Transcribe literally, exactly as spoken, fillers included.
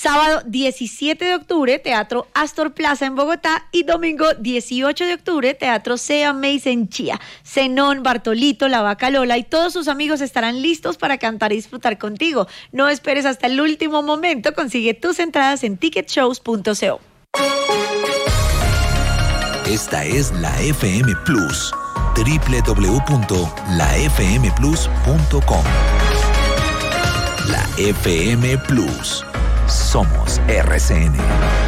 Sábado diecisiete de octubre, Teatro Astor Plaza en Bogotá, y domingo dieciocho de octubre, Teatro Sea Mace en Chía. Zenón, Bartolito, La Vaca Lola y todos sus amigos estarán listos para cantar y disfrutar contigo. No esperes hasta el último momento, consigue tus entradas en ticket shows punto co. Esta es la F M Plus, doble u doble u doble u punto la f m plus punto com. La F M Plus. Somos R C N.